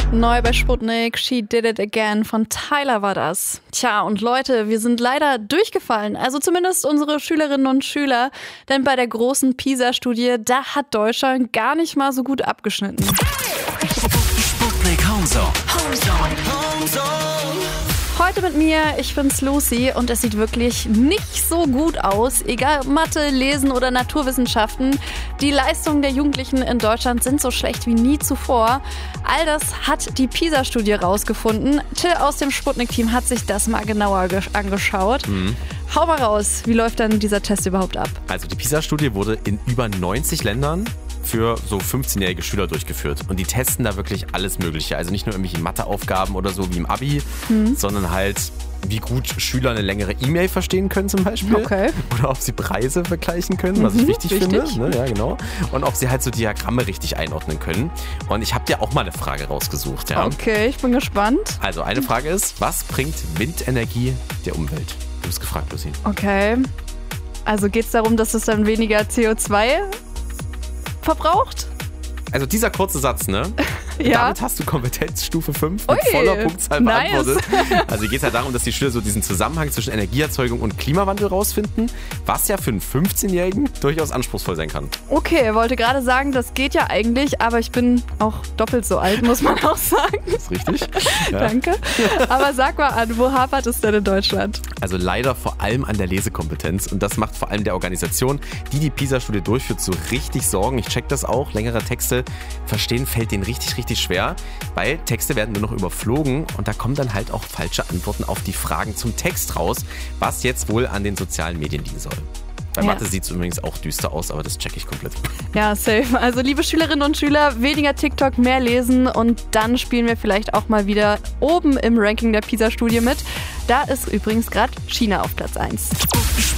Neu bei Sputnik, She Did It Again von Tyler war das. Tja, und Leute, wir sind leider durchgefallen. Also zumindest unsere Schülerinnen und Schüler. Denn bei der großen PISA-Studie, da hat Deutschland gar nicht mal so gut abgeschnitten. Sputnik Homezone. Heute mit mir, ich bin's Lucy und es sieht wirklich nicht so gut aus. Egal ob Mathe, Lesen oder Naturwissenschaften, die Leistungen der Jugendlichen in Deutschland sind so schlecht wie nie zuvor. All das hat die PISA-Studie rausgefunden. Till aus dem Sputnik-Team hat sich das mal genauer angeschaut. Hau mal raus, wie läuft dann dieser Test überhaupt ab? Also die PISA-Studie wurde in über 90 Ländern für so 15-jährige Schüler durchgeführt. Und die testen da wirklich alles Mögliche. Also nicht nur irgendwelche Matheaufgaben oder so wie im Abi, sondern halt, wie gut Schüler eine längere E-Mail verstehen können zum Beispiel. Okay. Oder ob sie Preise vergleichen können, was ich wichtig finde. Ne? Ja, genau. Und ob sie halt so Diagramme richtig einordnen können. Und ich habe dir auch mal eine Frage rausgesucht. Ja? Okay, ich bin gespannt. Also eine Frage ist, was bringt Windenergie der Umwelt? Du bist gefragt, Lucy. Okay. Also geht's darum, dass es dann weniger CO2 verbraucht? Also dieser kurze Satz, ne? Ja. Damit hast du Kompetenzstufe 5 mit voller Punktzahl beantwortet. Also geht es ja darum, dass die Schüler so diesen Zusammenhang zwischen Energieerzeugung und Klimawandel rausfinden, was ja für einen 15-Jährigen durchaus anspruchsvoll sein kann. Okay, wollte gerade sagen, das geht ja eigentlich, aber ich bin auch doppelt so alt, muss man auch sagen. Das ist richtig. Ja. Danke. Aber sag mal an, wo hapert es denn in Deutschland? Also leider vor allem an der Lesekompetenz und das macht vor allem der Organisation, die die PISA-Studie durchführt, so richtig Sorgen. Ich check das auch, längere Texte verstehen fällt denen richtig schwer, weil Texte werden nur noch überflogen und da kommen dann halt auch falsche Antworten auf die Fragen zum Text raus, was jetzt wohl an den sozialen Medien liegen soll. Bei Mathe sieht es übrigens auch düster aus, aber das check ich komplett. Ja, safe. Also liebe Schülerinnen und Schüler, weniger TikTok, mehr lesen und dann spielen wir vielleicht auch mal wieder oben im Ranking der PISA-Studie mit. Da ist übrigens gerade China auf Platz 1.